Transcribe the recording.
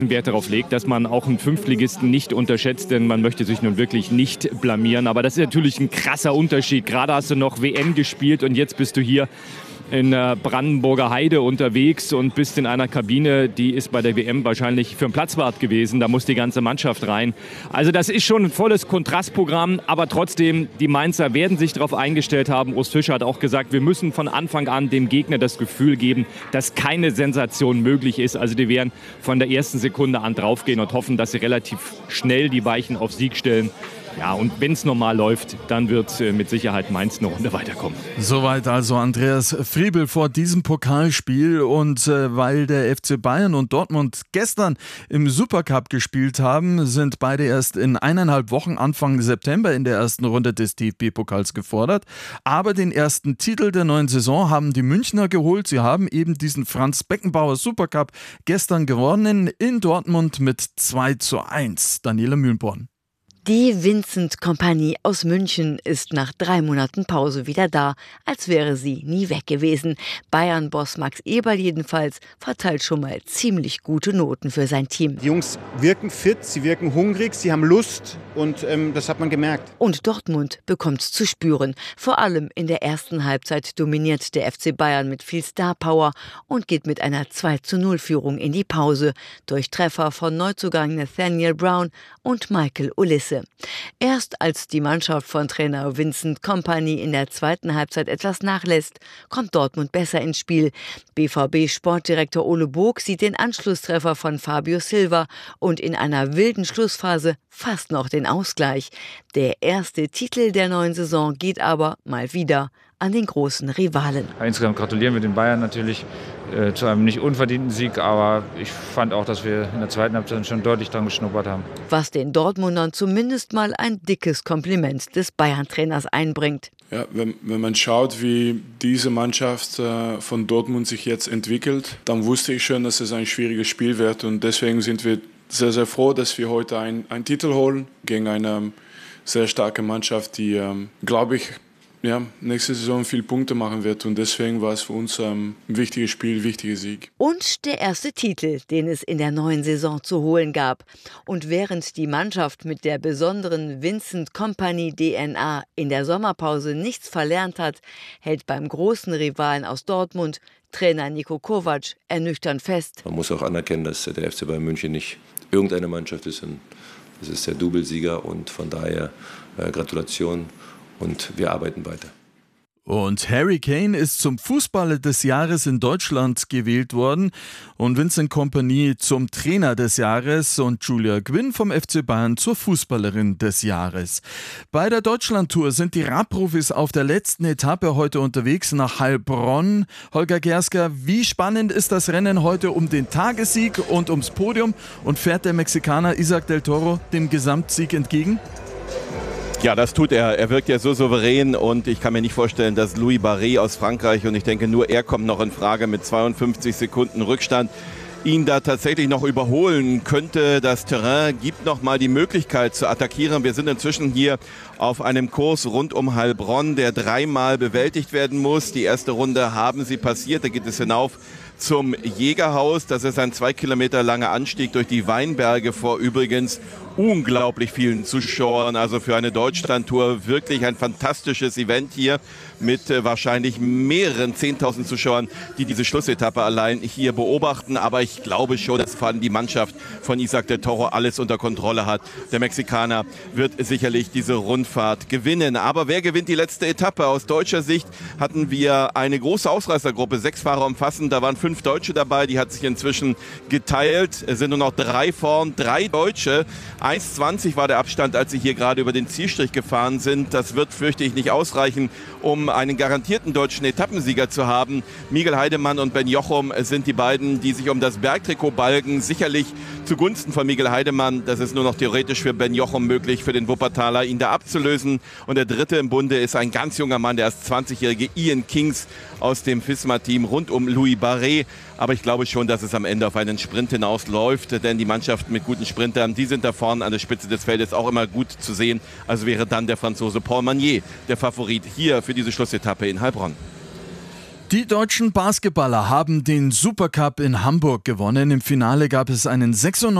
Wert darauf legt, dass man auch einen Fünftligisten nicht unterschätzt, denn man möchte sich nun wirklich nicht blamieren. Aber das ist natürlich ein krasser Unterschied. Gerade hast du noch WM gespielt und jetzt bist du hier in Brandenburger Heide unterwegs und bist in einer Kabine, die ist bei der WM wahrscheinlich für einen Platzwart gewesen. Da muss die ganze Mannschaft rein. Also das ist schon ein volles Kontrastprogramm, aber trotzdem, die Mainzer werden sich darauf eingestellt haben. Urs Fischer hat auch gesagt, wir müssen von Anfang an dem Gegner das Gefühl geben, dass keine Sensation möglich ist. Also die werden von der ersten Sekunde an draufgehen und hoffen, dass sie relativ schnell die Weichen auf Sieg stellen. Ja, und wenn es normal läuft, dann wird mit Sicherheit Mainz eine Runde weiterkommen. Soweit also Andreas Friebel vor diesem Pokalspiel. Und weil der FC Bayern und Dortmund gestern im Supercup gespielt haben, sind beide erst in 1,5 Wochen Anfang September in der ersten Runde des DFB-Pokals gefordert. Aber den ersten Titel der neuen Saison haben die Münchner geholt. Sie haben eben diesen Franz Beckenbauer Supercup gestern gewonnen in Dortmund mit 2:1. Daniela Mühlenborn. Die Vincent Kompanie aus München ist nach 3 Monaten Pause wieder da, als wäre sie nie weg gewesen. Bayern-Boss Max Eberl jedenfalls verteilt schon mal ziemlich gute Noten für sein Team. Die Jungs wirken fit, sie wirken hungrig, sie haben Lust und das hat man gemerkt. Und Dortmund bekommt's zu spüren. Vor allem in der ersten Halbzeit dominiert der FC Bayern mit viel Star-Power und geht mit einer 2:0-Führung in die Pause durch Treffer von Neuzugang Nathaniel Brown und Michael Olisse. Erst als die Mannschaft von Trainer Vincent Kompany in der zweiten Halbzeit etwas nachlässt, kommt Dortmund besser ins Spiel. BVB-Sportdirektor Ole Bog sieht den Anschlusstreffer von Fabio Silva und in einer wilden Schlussphase fast noch den Ausgleich. Der erste Titel der neuen Saison geht aber mal wieder an den großen Rivalen. Insgesamt gratulieren wir den Bayern natürlich zu einem nicht unverdienten Sieg, aber ich fand auch, dass wir in der zweiten Halbzeit schon deutlich dran geschnuppert haben. Was den Dortmundern zumindest mal ein dickes Kompliment des Bayern-Trainers einbringt. Ja, wenn man schaut, wie diese Mannschaft von Dortmund sich jetzt entwickelt, dann wusste ich schon, dass es ein schwieriges Spiel wird und deswegen sind wir sehr, sehr froh, dass wir heute einen Titel holen gegen eine sehr starke Mannschaft, die, glaube ich, nächste Saison viele Punkte machen wird und deswegen war es für uns ein wichtiges Spiel, ein wichtiger Sieg. Und der erste Titel, den es in der neuen Saison zu holen gab. Und während die Mannschaft mit der besonderen Vincent Kompany DNA in der Sommerpause nichts verlernt hat, hält beim großen Rivalen aus Dortmund Trainer Niko Kovac ernüchternd fest. Man muss auch anerkennen, dass der FC Bayern München nicht irgendeine Mannschaft ist. Das ist der Doublesieger und von daher Gratulation. Und wir arbeiten weiter. Und Harry Kane ist zum Fußballer des Jahres in Deutschland gewählt worden und Vincent Kompany zum Trainer des Jahres und Julia Gwynn vom FC Bayern zur Fußballerin des Jahres. Bei der Deutschlandtour sind die Radprofis auf der letzten Etappe heute unterwegs nach Heilbronn. Holger Gersker, wie spannend ist das Rennen heute um den Tagessieg und ums Podium und fährt der Mexikaner Isaac del Toro dem Gesamtsieg entgegen? Ja, das tut er. Er wirkt ja so souverän und ich kann mir nicht vorstellen, dass Louis Barret aus Frankreich, und ich denke nur er kommt noch in Frage mit 52 Sekunden Rückstand, ihn da tatsächlich noch überholen könnte. Das Terrain gibt noch mal die Möglichkeit zu attackieren. Wir sind inzwischen hier auf einem Kurs rund um Heilbronn, der 3-mal bewältigt werden muss. Die erste Runde haben sie passiert, da geht es hinauf zum Jägerhaus. Das ist ein 2 Kilometer langer Anstieg durch die Weinberge vor übrigens unglaublich vielen Zuschauern. Also für eine Deutschlandtour wirklich ein fantastisches Event hier mit wahrscheinlich mehreren 10.000 Zuschauern, die diese Schlussetappe allein hier beobachten. Aber ich glaube schon, dass vor allem die Mannschaft von Isaac del Toro alles unter Kontrolle hat. Der Mexikaner wird sicherlich diese Rundfahrt gewinnen. Aber wer gewinnt die letzte Etappe? Aus deutscher Sicht hatten wir eine große Ausreißergruppe, 6 Fahrer umfassend. Da waren 5 Deutsche dabei, die hat sich inzwischen geteilt. Es sind nur noch 3 vorn, 3 Deutsche. 1,20 war der Abstand, als sie hier gerade über den Zielstrich gefahren sind. Das wird, fürchte ich, nicht ausreichen, um einen garantierten deutschen Etappensieger zu haben. Miguel Heidemann und Ben Jochum sind die beiden, die sich um das Bergtrikot balgen. Sicherlich zugunsten von Miguel Heidemann. Das ist nur noch theoretisch für Ben Jochum möglich, für den Wuppertaler, ihn da abzulösen. Und der dritte im Bunde ist ein ganz junger Mann, der erst 20-jährige Ian Kings aus dem FISMA-Team rund um Louis Barret. Aber ich glaube schon, dass es am Ende auf einen Sprint hinausläuft, denn die Mannschaften mit guten Sprintern, die sind da vorne an der Spitze des Feldes auch immer gut zu sehen. Also wäre dann der Franzose Paul Magnier der Favorit hier für diese Schlussetappe in Heilbronn. Die deutschen Basketballer haben den Supercup in Hamburg gewonnen. Im Finale gab es einen 96